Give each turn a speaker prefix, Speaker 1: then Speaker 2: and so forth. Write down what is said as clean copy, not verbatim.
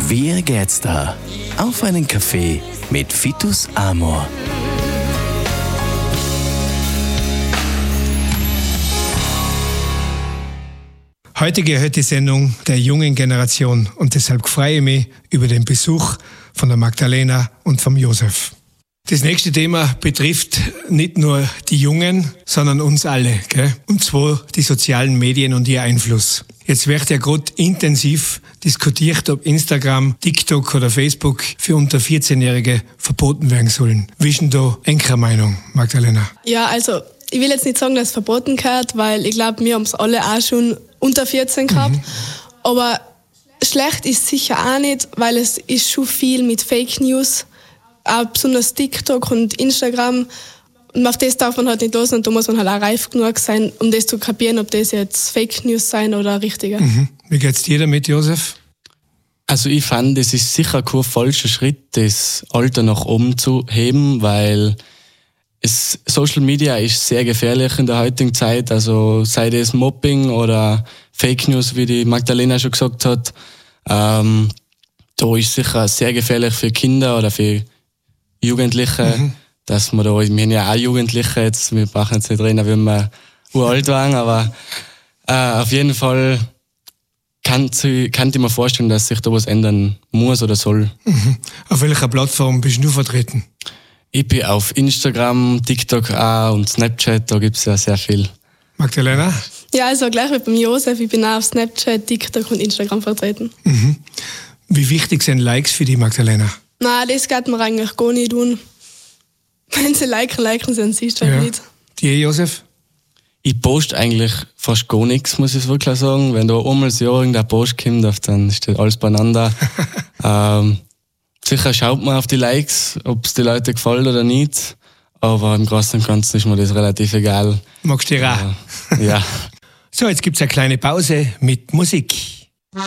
Speaker 1: Wie geht's da? Auf einen Kaffee mit Vitus Amor.
Speaker 2: Heute gehört die Sendung der jungen Generation und deshalb freue ich mich über den Besuch von der Magdalena und vom Josef. Das nächste Thema betrifft nicht nur die Jungen, sondern uns alle, gell? Und zwar die sozialen Medien und ihr Einfluss. Jetzt wird ja gerade intensiv diskutiert, ob Instagram, TikTok oder Facebook für unter 14-Jährige verboten werden sollen. Wie ist denn da eure Meinung, Magdalena?
Speaker 3: Ja, also ich will jetzt nicht sagen, dass es verboten gehört, weil ich glaube, wir haben es alle auch schon unter 14 gehabt. Aber schlecht ist sicher auch nicht, weil es ist schon viel mit Fake News, auch besonders TikTok und Instagram. Und auf das darf man halt nicht los und da muss man halt auch reif genug sein, um das zu kapieren, ob das jetzt Fake News sein oder richtige.
Speaker 2: Wie geht's dir damit, Josef?
Speaker 4: Also ich fand, es ist sicher kein falscher Schritt, das Alter nach oben zu heben, weil Social Media ist sehr gefährlich in der heutigen Zeit. Also sei das Mobbing oder Fake News, wie die Magdalena schon gesagt hat. Da ist sicher sehr gefährlich für Kinder oder für Jugendliche, dass wir da, wir haben ja auch Jugendliche jetzt, wir brauchen jetzt nicht reden, wie wir uralt waren, aber auf jeden Fall kann ich mir vorstellen, dass sich da was ändern muss oder soll.
Speaker 2: Auf welcher Plattform bist du vertreten?
Speaker 4: Ich bin auf Instagram, TikTok auch und Snapchat, da gibt es ja sehr viel.
Speaker 2: Magdalena?
Speaker 3: Ja, also gleich wie beim Josef, ich bin auch auf Snapchat, TikTok und Instagram vertreten.
Speaker 2: Wie wichtig sind Likes für die Magdalena?
Speaker 3: Nein, das geht mir eigentlich gar nicht tun. Wenn sie liken sie, siehst du halt nicht.
Speaker 2: Dir, Josef?
Speaker 4: Ich poste eigentlich fast gar nichts, muss ich wirklich sagen. Wenn da einmal das Jahr irgendein Post kommt, dann steht alles beieinander. Sicher schaut man auf die Likes, ob es den Leuten gefällt oder nicht. Aber im Großen und Ganzen ist mir das relativ egal.
Speaker 2: Magst du dir auch?
Speaker 4: Ja.
Speaker 2: So, jetzt gibt's eine kleine Pause mit Musik.